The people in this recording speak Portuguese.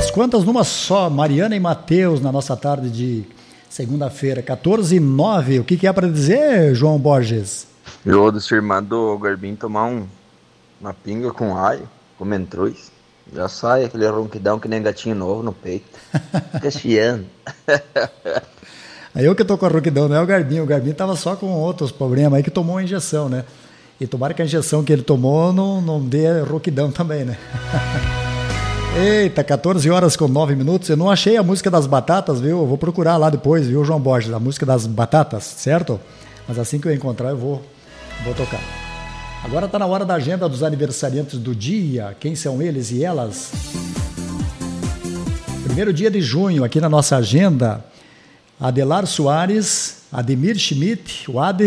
As quantas numa só, Mariana e Matheus, na nossa tarde de segunda-feira, 14h09. O que é para dizer, João Borges? Eu do seu irmão do Garbinho tomar uma pinga com alho, comentou isso. Já sai aquele ronquidão que nem gatinho novo no peito. Fica chiando. Aí eu que tô com a ronquidão, não é o Garbinho. O Garbinho tava só com outros problemas aí que tomou a injeção, né? E tomara que a injeção que ele tomou não dê ronquidão também, né? Eita, 14h09. Eu não achei a música das batatas, viu? Eu vou procurar lá depois, viu, João Borges? A música das batatas, certo? Mas assim que eu encontrar, eu vou tocar. Agora está na hora da agenda dos aniversariantes do dia. Quem são eles e elas? Primeiro dia de junho, aqui na nossa agenda, Adelar Soares, Ademir Schmidt, o Ade